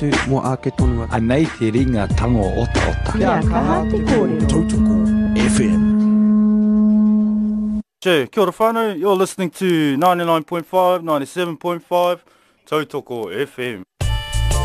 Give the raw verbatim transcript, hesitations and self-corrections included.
tu mo ake tonu atu. Anei te ringa tango ota ota. Kia kaha te kōrero. Tautoko F M. Che, kia ora whānau. You're listening to ninety-nine point five, ninety-seven point five, Tautoko F M.